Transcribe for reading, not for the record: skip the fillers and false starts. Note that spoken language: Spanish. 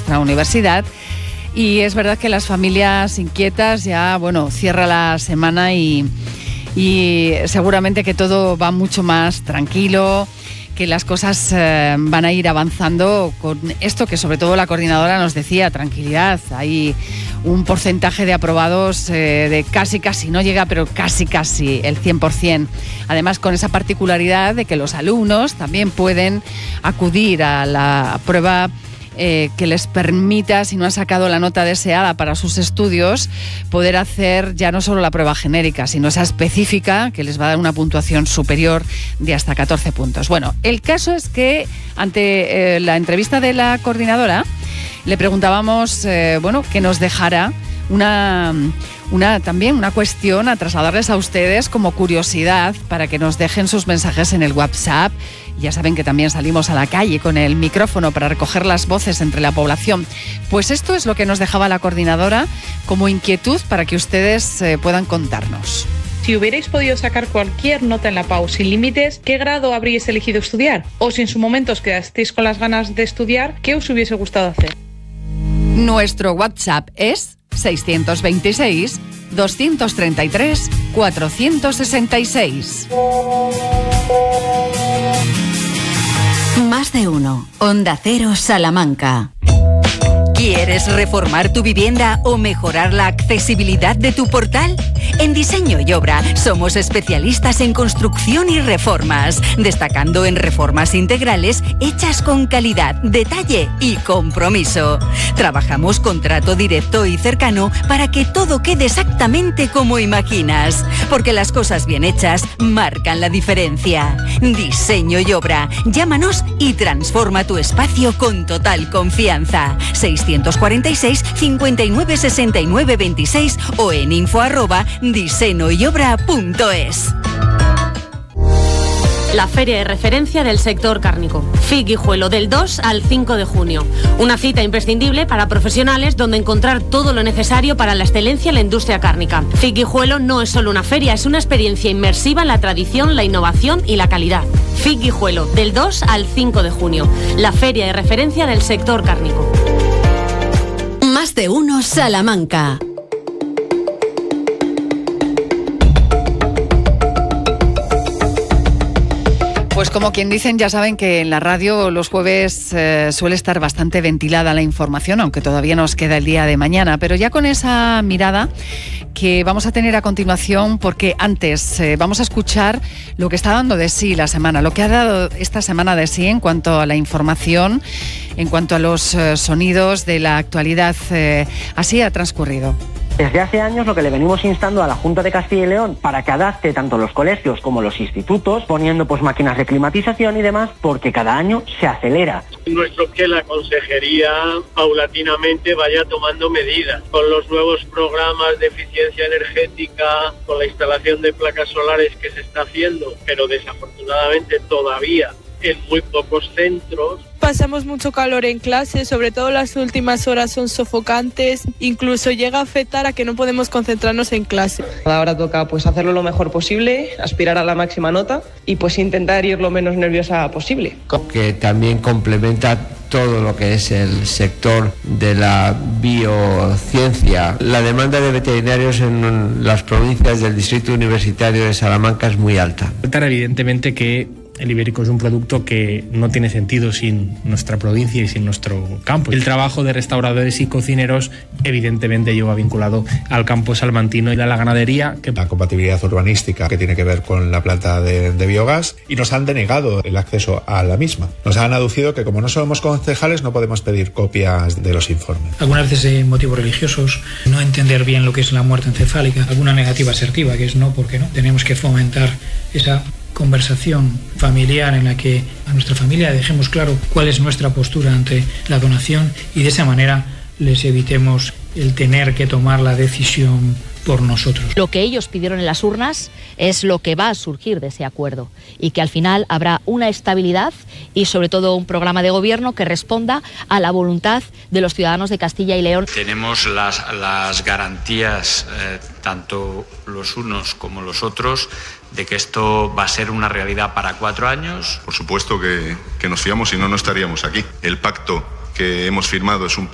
nuestra universidad. Y es verdad que las familias inquietas ya, cierra la semana y seguramente que todo va mucho más tranquilo, que las cosas van a ir avanzando con esto que sobre todo la coordinadora nos decía, tranquilidad. Hay un porcentaje de aprobados de casi, no llega, pero casi el 100%. Además, con esa particularidad de que los alumnos también pueden acudir a la prueba que les permita, si no han sacado la nota deseada para sus estudios, poder hacer ya no solo la prueba genérica, sino esa específica que les va a dar una puntuación superior de hasta 14 puntos. Bueno, el caso es que ante la entrevista de la coordinadora le preguntábamos que nos dejara una cuestión a trasladarles a ustedes como curiosidad para que nos dejen sus mensajes en el WhatsApp. Ya saben que también salimos a la calle con el micrófono para recoger las voces entre la población. Pues esto es lo que nos dejaba la coordinadora como inquietud para que ustedes puedan contarnos. Si hubierais podido sacar cualquier nota en la PAU sin límites, ¿qué grado habríais elegido estudiar? O si en su momento os quedasteis con las ganas de estudiar, ¿qué os hubiese gustado hacer? Nuestro WhatsApp es 626 233 466. Más de uno. Onda Cero Salamanca. ¿Quieres reformar tu vivienda o mejorar la accesibilidad de tu portal? En Diseño y Obra somos especialistas en construcción y reformas, destacando en reformas integrales hechas con calidad, detalle y compromiso. Trabajamos con trato directo y cercano para que todo quede exactamente como imaginas, porque las cosas bien hechas marcan la diferencia. Diseño y Obra. Llámanos y transforma tu espacio con total confianza. 646 59 69 26 o en info@diseñoyobra.es. La feria de referencia del sector cárnico. FIC Guijuelo, del 2 al 5 de junio. Una cita imprescindible para profesionales donde encontrar todo lo necesario para la excelencia en la industria cárnica. FIC Guijuelo no es solo una feria, es una experiencia inmersiva en la tradición, la innovación y la calidad. FIC Guijuelo, del 2 al 5 de junio. La feria de referencia del sector cárnico. Más de uno Salamanca. Pues como quien dicen, ya saben que en la radio los jueves suele estar bastante ventilada la información, aunque todavía nos queda el día de mañana, pero ya con esa mirada que vamos a tener a continuación, porque antes vamos a escuchar lo que está dando de sí la semana, lo que ha dado esta semana de sí en cuanto a la información, en cuanto a los sonidos de la actualidad. Así ha transcurrido. Desde hace años lo que le venimos instando a la Junta de Castilla y León para que adapte tanto los colegios como los institutos, poniendo máquinas de climatización y demás, porque cada año se acelera. Nuestro que la consejería paulatinamente vaya tomando medidas con los nuevos programas de eficiencia energética, con la instalación de placas solares que se está haciendo, pero desafortunadamente todavía en muy pocos centros. Pasamos mucho calor en clase, sobre todo las últimas horas son sofocantes, incluso llega a afectar a que no podemos concentrarnos en clase. Ahora toca hacerlo lo mejor posible, aspirar a la máxima nota y intentar ir lo menos nerviosa posible. Que también complementa todo lo que es el sector de la biociencia. La demanda de veterinarios en las provincias del Distrito Universitario de Salamanca es muy alta. Evidentemente que el ibérico es un producto que no tiene sentido sin nuestra provincia y sin nuestro campo. El trabajo de restauradores y cocineros evidentemente lleva vinculado al campo salmantino y a la ganadería. La compatibilidad urbanística que tiene que ver con la planta de biogás, y nos han denegado el acceso a la misma. Nos han aducido que como no somos concejales no podemos pedir copias de los informes. Algunas veces motivos religiosos, no entender bien lo que es la muerte encefálica, alguna negativa asertiva que es no porque no. Tenemos que fomentar esa conversación familiar en la que a nuestra familia dejemos claro cuál es nuestra postura ante la donación y de esa manera les evitemos el tener que tomar la decisión por nosotros. Lo que ellos pidieron en las urnas es lo que va a surgir de ese acuerdo y que al final habrá una estabilidad y sobre todo un programa de gobierno que responda a la voluntad de los ciudadanos de Castilla y León. Tenemos las garantías, tanto los unos como los otros, de que esto va a ser una realidad para 4 años. Por supuesto que nos fiamos, si no, no estaríamos aquí. El pacto que hemos firmado es un